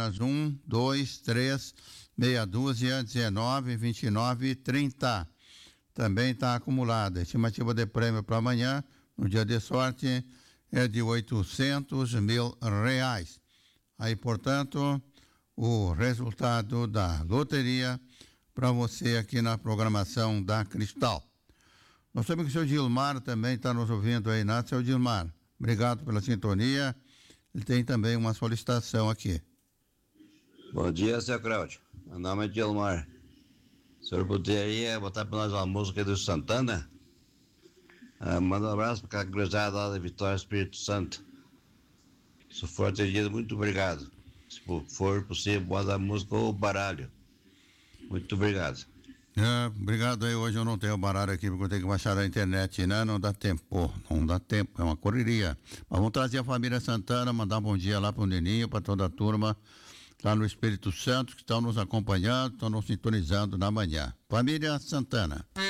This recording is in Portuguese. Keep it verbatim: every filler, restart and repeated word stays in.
Amazonas, um, dois, três, meia dúzia, dezenove, vinte e nove, trinta. Também está acumulada. A estimativa de prêmio para amanhã, no dia de sorte, é de oitocentos mil reais. Aí, portanto, o resultado da loteria para você aqui na programação da Cristal. Nós sabemos que o seu Gilmar também está nos ouvindo aí, né, seu Gilmar? Obrigado pela sintonia. Ele tem também uma solicitação aqui. Bom dia, seu Cláudio. Meu nome é Gilmar. O senhor poderia botar para nós uma música do Santana? Ah, manda um abraço para a cruzada lá da Vitória Espírito Santo. Se for atendido, muito obrigado. Se for possível, bota a música ou baralho. Muito obrigado. É, obrigado aí. Hoje eu não tenho baralho aqui porque eu tenho que baixar a internet, né? Não dá tempo, não dá tempo, é uma correria. Mas vamos trazer a família Santana, mandar um bom dia lá para o Neninho, para toda a turma lá no Espírito Santo que estão nos acompanhando, estão nos sintonizando na manhã. Família Santana.